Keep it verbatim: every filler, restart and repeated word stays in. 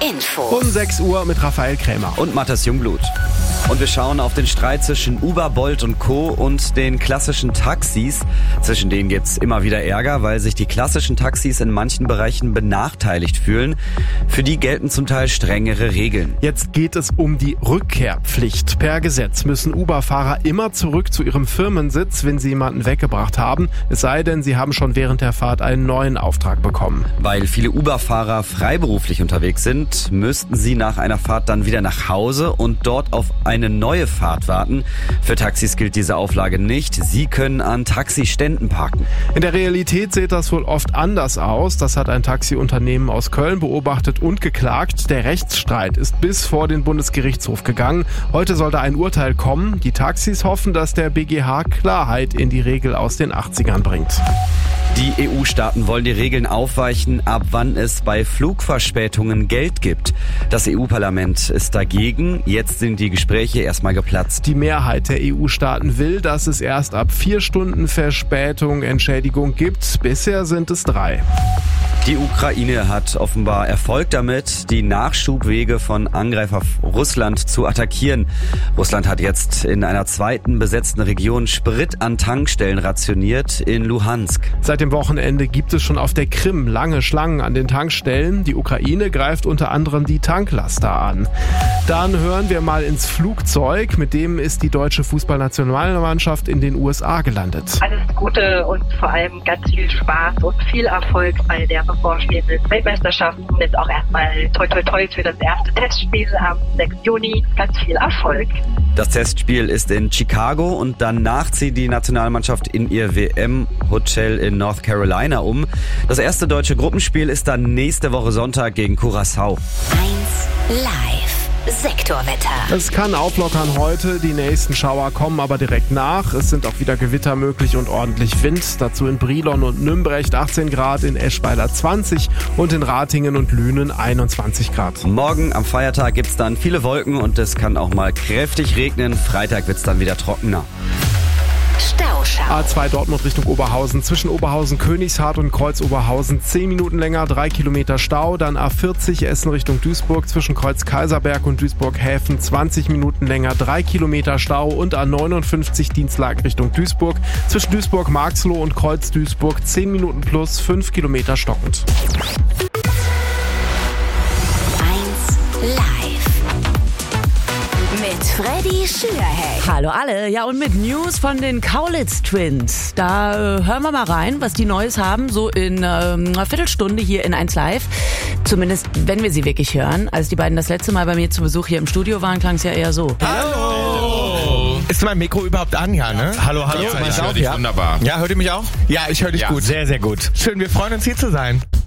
Info. Um sechs Uhr mit Raphael Krämer. Und Matthias Jungblut. Und wir schauen auf den Streit zwischen Uber, Bolt und Co. und den klassischen Taxis. Zwischen denen gibt's immer wieder Ärger, weil sich die klassischen Taxis in manchen Bereichen benachteiligt fühlen. Für die gelten zum Teil strengere Regeln. Jetzt geht es um die Rückkehrpflicht. Per Gesetz müssen Uber-Fahrer immer zurück zu ihrem Firmensitz, wenn sie jemanden weggebracht haben. Es sei denn, sie haben schon während der Fahrt einen neuen Auftrag bekommen. Weil viele Uber-Fahrer freiberuflich unterwegs sind, müssten sie nach einer Fahrt dann wieder nach Hause und dort auf eine neue Fahrt warten. Für Taxis gilt diese Auflage nicht. Sie können an Taxiständen parken. In der Realität sieht das wohl oft anders aus. Das hat ein Taxiunternehmen aus Köln beobachtet und geklagt. Der Rechtsstreit ist bis vor den Bundesgerichtshof gegangen. Heute soll da ein Urteil kommen. Die Taxis hoffen, dass der B G H Klarheit in die Regel aus den achtzigern bringt. Die E U-Staaten wollen die Regeln aufweichen, ab wann es bei Flugverspätungen Geld gibt. Das E U-Parlament ist dagegen. Jetzt sind die Gespräche erstmal geplatzt. Die Mehrheit der E U-Staaten will, dass es erst ab vier Stunden Verspätung Entschädigung gibt. Bisher sind es drei. Die Ukraine hat offenbar Erfolg damit, die Nachschubwege von Angreifer Russland zu attackieren. Russland hat jetzt in einer zweiten besetzten Region Sprit an Tankstellen rationiert in Luhansk. Seit dem Wochenende gibt es schon auf der Krim lange Schlangen an den Tankstellen. Die Ukraine greift unter anderem die Tanklaster an. Dann hören wir mal ins Flugzeug. Mit dem ist die deutsche Fußballnationalmannschaft in den U S A gelandet. Alles Gute und vor allem ganz viel Spaß und viel Erfolg bei der bevorstehenden Weltmeisterschaft. Und jetzt auch erstmal toi toi toi für das erste Testspiel am sechsten Juni. Ganz viel Erfolg. Das Testspiel ist in Chicago und danach zieht die Nationalmannschaft in ihr W M-Hotel in North Carolina um. Das erste deutsche Gruppenspiel ist dann nächste Woche Sonntag gegen Curaçao. eins Live. Sektorwetter. Es kann auflockern heute, die nächsten Schauer kommen aber direkt nach. Es sind auch wieder Gewitter möglich und ordentlich Wind. Dazu in Brilon und Nümbrecht achtzehn Grad, in Eschweiler zwanzig und in Ratingen und Lünen einundzwanzig Grad. Morgen am Feiertag gibt's dann viele Wolken und es kann auch mal kräftig regnen. Freitag wird's dann wieder trockener. Stauschau. A zwei Dortmund Richtung Oberhausen. Zwischen Oberhausen, Königshardt und Kreuz Oberhausen zehn Minuten länger, drei Kilometer Stau. Dann A vierzig Essen Richtung Duisburg. Zwischen Kreuz Kaiserberg und Duisburg-Häfen zwanzig Minuten länger, drei Kilometer Stau. Und A neunundfünfzig Dienstlaken Richtung Duisburg. Zwischen Duisburg-Marxloh und Kreuz Duisburg zehn Minuten plus, fünf Kilometer stockend. eins Live. Mit Freddy Schürheck. Hallo alle, ja, und mit News von den Kaulitz Twins. Da äh, hören wir mal rein, was die Neues haben, so in äh, einer Viertelstunde hier in eins Live. Zumindest, wenn wir sie wirklich hören. Als die beiden das letzte Mal bei mir zu Besuch hier im Studio waren, klang es ja eher so. Hallo! Ist mein Mikro überhaupt an, ja, ne? Hallo, hallo. Ja, ich höre auch, dich ja? wunderbar. Ja, hört ihr mich auch? Ja, ich höre dich Ja. gut. Sehr, sehr gut. Schön, wir freuen uns hier zu sein.